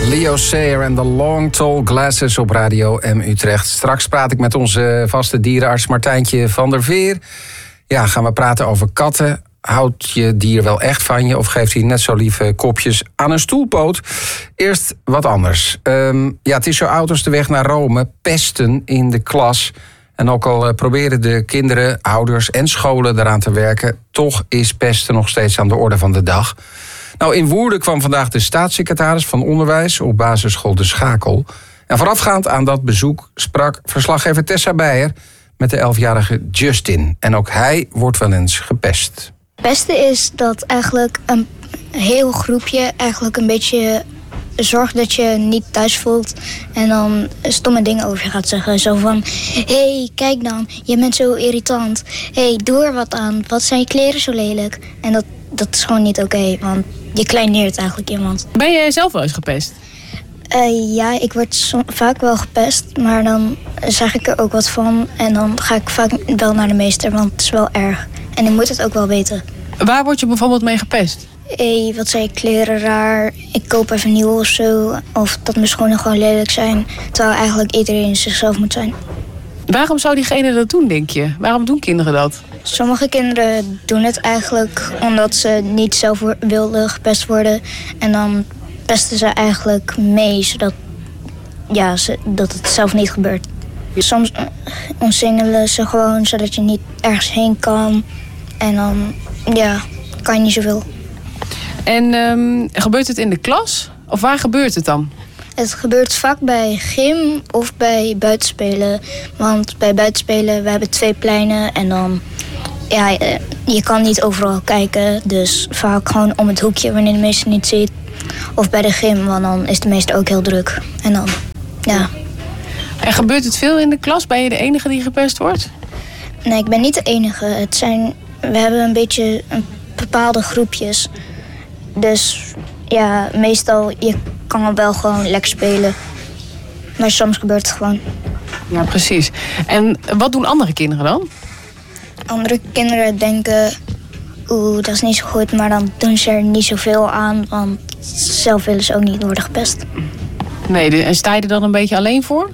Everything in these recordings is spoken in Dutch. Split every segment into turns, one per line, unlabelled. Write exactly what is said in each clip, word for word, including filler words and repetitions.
Leo Sayer en The Long Tall Glasses op Radio M Utrecht. Straks praat ik met onze vaste dierenarts Martijntje van der Veer. Ja, gaan we praten over katten. Houdt je dier wel echt van je of geeft hij net zo lieve kopjes aan een stoelpoot? Eerst wat anders. Um, ja, het is zo oud als de weg naar Rome. Pesten in de klas. En ook al proberen de kinderen, ouders en scholen eraan te werken, toch is pesten nog steeds aan de orde van de dag. Nou, in Woerden kwam vandaag de staatssecretaris van Onderwijs op basisschool De Schakel. En voorafgaand aan dat bezoek sprak verslaggever Tessa Beijer met de elfjarige Justin. En ook hij wordt wel eens gepest.
Pesten is dat eigenlijk een heel groepje eigenlijk een beetje zorgt dat je niet thuis voelt en dan stomme dingen over je gaat zeggen. Zo van, hé, hey, kijk dan, je bent zo irritant. Hé, hey, doe er wat aan. Wat zijn je kleren zo lelijk? En dat, dat is gewoon niet oké, okay, want je kleineert eigenlijk iemand.
Ben jij zelf wel eens gepest?
Uh, ja, ik word so- vaak wel gepest, maar dan zeg ik er ook wat van. En dan ga ik vaak wel naar de meester, want het is wel erg. En ik moet het ook wel weten.
Waar word je bijvoorbeeld mee gepest?
Hé, hey, wat zijn je kleren raar? Ik koop even nieuw of zo. Of dat mijn schoenen gewoon lelijk zijn. Terwijl eigenlijk iedereen zichzelf moet zijn.
Waarom zou diegene dat doen, denk je? Waarom doen kinderen dat?
Sommige kinderen doen het eigenlijk omdat ze niet zelf wilden gepest worden. En dan pesten ze eigenlijk mee, zodat ja, ze, dat het zelf niet gebeurt. Soms omsingelen ze gewoon, zodat je niet ergens heen kan. En dan ja, kan je niet zoveel.
En um, gebeurt het in de klas? Of waar gebeurt het dan?
Het gebeurt vaak bij gym of bij buitenspelen. Want bij buitenspelen, we hebben twee pleinen en dan, ja, je kan niet overal kijken. Dus vaak gewoon om het hoekje wanneer de meester niet ziet. Of bij de gym, want dan is de meester ook heel druk. En dan, ja.
En gebeurt het veel in de klas? Ben je de enige die gepest wordt?
Nee, ik ben niet de enige. Het zijn, we hebben een beetje een bepaalde groepjes. Dus ja, meestal, je kan wel gewoon lekker spelen. Maar soms gebeurt het gewoon.
Ja, precies. En wat doen andere kinderen dan?
Andere kinderen denken, oeh, dat is niet zo goed. Maar dan doen ze er niet zoveel aan, want zelf willen ze ook niet worden gepest.
Nee, en sta je er dan een beetje alleen voor?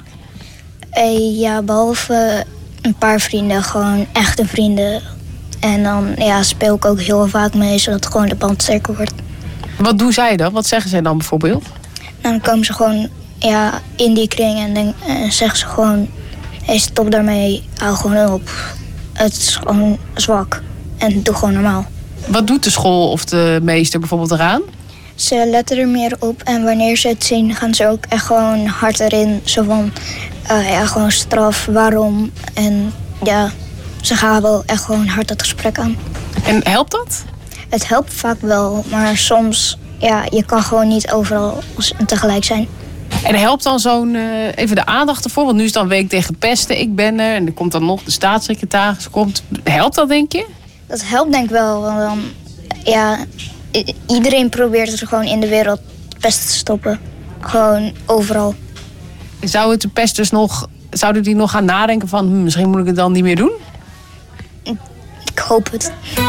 Eh, ja, behalve een paar vrienden, gewoon echte vrienden. En dan ja, speel ik ook heel vaak mee, zodat gewoon de band sterker wordt.
Wat doen zij dan? Wat zeggen zij dan bijvoorbeeld?
Dan komen ze gewoon ja, in die kring en dan uh, zeggen ze gewoon, hey, stop daarmee, hou gewoon op. Het is gewoon zwak en doe gewoon normaal.
Wat doet de school of de meester bijvoorbeeld eraan?
Ze letten er meer op en wanneer ze het zien gaan ze ook echt gewoon hard erin. Zo van, uh, ja, gewoon straf, waarom. En ja, ze gaan wel echt gewoon hard het gesprek aan.
En helpt dat?
Het helpt vaak wel, maar soms, ja, je kan gewoon niet overal tegelijk zijn.
En helpt dan zo'n, uh, even de aandacht ervoor? Want nu is dan week tegen pesten, ik ben er. En er komt dan nog de staatssecretaris. Komt. Helpt dat, denk je?
Dat helpt denk ik wel, want dan, ja, iedereen probeert er gewoon in de wereld pesten te stoppen. Gewoon overal.
Zou het de pesters nog, zouden die nog gaan nadenken van, hm, misschien moet ik het dan niet meer doen?
Ik hoop het.